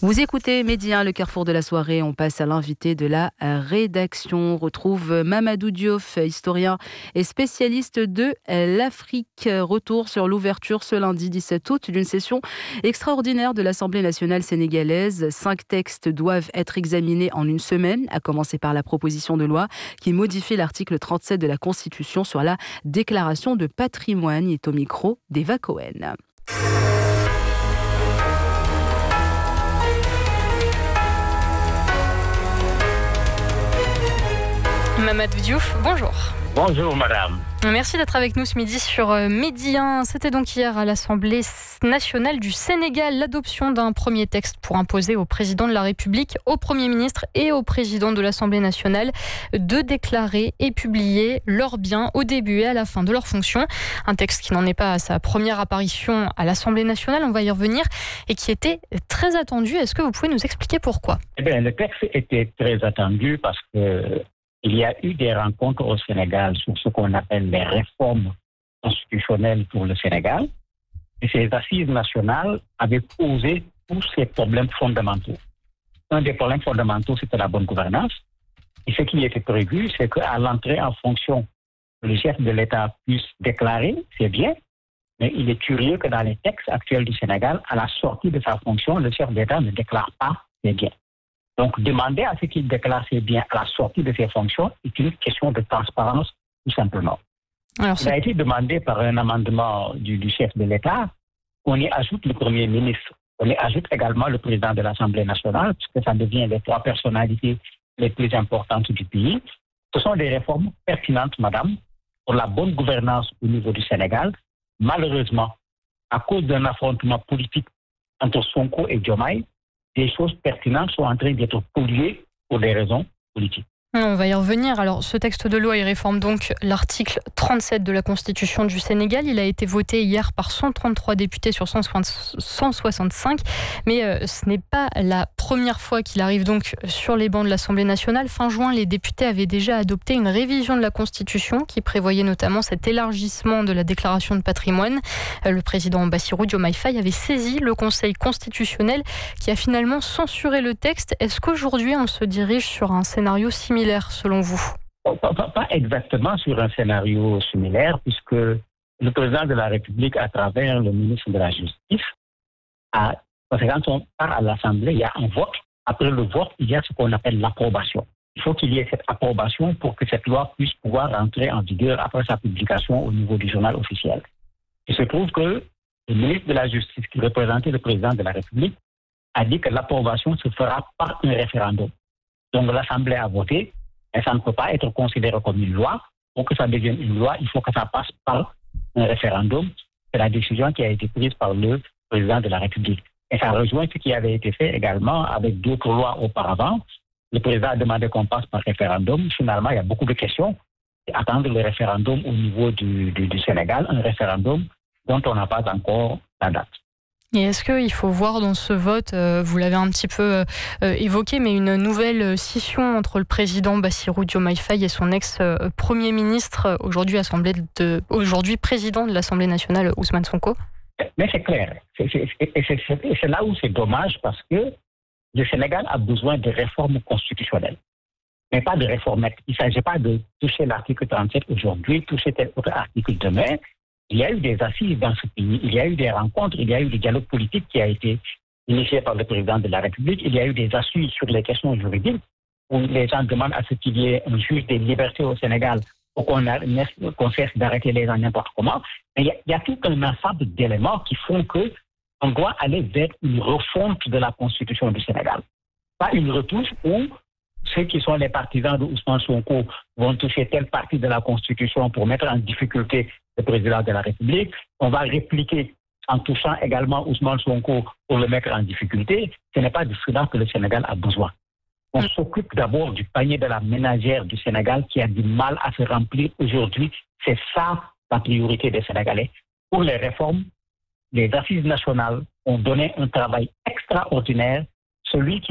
Vous écoutez Midi 1, le carrefour de la soirée. On passe à l'invité de la rédaction. On retrouve Mamadou Diouf, historien et spécialiste de l'Afrique. Retour sur l'ouverture ce lundi 17 août d'une session extraordinaire de l'Assemblée nationale sénégalaise. 5 textes doivent être examinés en une semaine, à commencer par la proposition de loi qui modifie l'article 37 de la Constitution sur la déclaration de patrimoine. Il est au micro d'Eva Cohen. Mamadou Diouf, bonjour. Bonjour madame. Merci d'être avec nous ce midi sur Midi 1. C'était donc hier à l'Assemblée nationale du Sénégal l'adoption d'un premier texte pour imposer au président de la République, au Premier ministre et au président de l'Assemblée nationale de déclarer et publier leurs biens au début et à la fin de leur fonction. Un texte qui n'en est pas à sa première apparition à l'Assemblée nationale, on va y revenir, et qui était très attendu. Est-ce que vous pouvez nous expliquer pourquoi ? Le texte était très attendu parce que il y a eu des rencontres au Sénégal sur ce qu'on appelle les réformes constitutionnelles pour le Sénégal. Et ces assises nationales avaient posé tous ces problèmes fondamentaux. Un des problèmes fondamentaux, c'était la bonne gouvernance. Et ce qui était prévu, c'est qu'à l'entrée en fonction, le chef de l'État puisse déclarer, c'est bien, mais il est curieux que dans les textes actuels du Sénégal, à la sortie de sa fonction, le chef d'État ne déclare pas ses biens. Donc, demander à ce qu'il déclare ses biens à la sortie de ses fonctions est une question de transparence, tout simplement. Alors, il a été demandé par un amendement du chef de l'État qu'on y ajoute le Premier ministre, on y ajoute également le président de l'Assemblée nationale, puisque ça devient les 3 personnalités les plus importantes du pays. Ce sont des réformes pertinentes, madame, pour la bonne gouvernance au niveau du Sénégal. Malheureusement, à cause d'un affrontement politique entre Sonko et Diomaye, des choses pertinentes sont en train d'être polluées pour des raisons politiques. On va y revenir. Alors, ce texte de loi, il réforme donc l'article 37 de la Constitution du Sénégal. Il a été voté hier par 133 députés sur 165. Mais ce n'est pas la première fois qu'il arrive donc sur les bancs de l'Assemblée nationale. Fin juin, les députés avaient déjà adopté une révision de la Constitution qui prévoyait notamment cet élargissement de la déclaration de patrimoine. Le président Bassirou Diomaye Faye avait saisi le Conseil constitutionnel qui a finalement censuré le texte. Est-ce qu'aujourd'hui, on se dirige sur un scénario similaire selon vous ? Pas exactement sur un scénario similaire, puisque le président de la République, à travers le ministre de la Justice, parce que quand on part à l'Assemblée, il y a un vote. Après le vote, il y a ce qu'on appelle l'approbation. Il faut qu'il y ait cette approbation pour que cette loi puisse pouvoir rentrer en vigueur après sa publication au niveau du journal officiel. Il se trouve que le ministre de la Justice, qui représentait le président de la République, a dit que l'approbation se fera par un référendum. Donc l'Assemblée a voté, et ça ne peut pas être considéré comme une loi. Pour que ça devienne une loi, il faut que ça passe par un référendum. C'est la décision qui a été prise par le président de la République. Et ça rejoint ce qui avait été fait également avec d'autres lois auparavant. Le président a demandé qu'on passe par référendum. Finalement, il y a beaucoup de questions. Et attendre le référendum au niveau du Sénégal, un référendum dont on n'a pas encore la date. Et est-ce qu'il faut voir dans ce vote, vous l'avez un petit peu évoqué, mais une nouvelle scission entre le président Bassirou Diomaye Faye et son ex-premier ministre, aujourd'hui président de l'Assemblée nationale, Ousmane Sonko ? Mais c'est clair. C'est là où c'est dommage parce que le Sénégal a besoin de réformes constitutionnelles, mais pas de réformettes. Il ne s'agit pas de toucher l'article 37 aujourd'hui, toucher tel autre article demain. Il y a eu des assises dans ce pays, il y a eu des rencontres, il y a eu des dialogues politiques qui a été initié par le président de la République, il y a eu des assises sur les questions juridiques où les gens demandent à ce qu'il y ait un juge des libertés au Sénégal pour qu'on cesse d'arrêter les gens n'importe comment. Mais il y a tout un ensemble d'éléments qui font qu'on doit aller vers une refonte de la Constitution du Sénégal. Pas une retouche où ceux qui sont les partisans de Ousmane Sonko vont toucher telle partie de la Constitution pour mettre en difficulté le président de la République. On va répliquer en touchant également Ousmane Sonko pour le mettre en difficulté. Ce n'est pas de cela que le Sénégal a besoin. On s'occupe d'abord du panier de la ménagère du Sénégal qui a du mal à se remplir aujourd'hui. C'est ça la priorité des Sénégalais. Pour les réformes, les assises nationales ont donné un travail extraordinaire. Celui qui